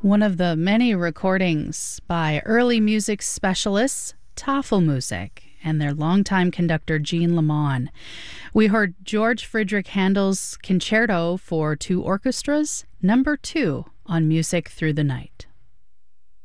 One of the many recordings by early music specialists, Tafelmusik, and their longtime conductor Jean Lamont. We heard George Friedrich Handel's Concerto for Two Orchestras, number 2 on Music Through the Night.